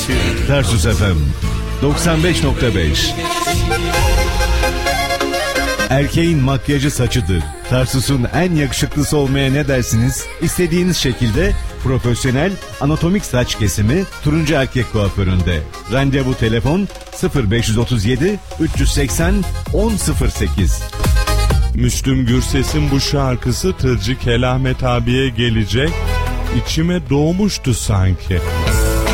Tarsus FM 95.5. Erkeğin makyajı saçıdır. Tarsus'un en yakışıklısı olmaya ne dersiniz? İstediğiniz şekilde profesyonel anatomik saç kesimi Turuncu Erkek Kuaförü'nde. Randevu telefon 0537 380 1008. Müslüm Gürses'in bu şarkısı Tırcı Kelamet abiye gelecek. İçime doğmuştu sanki.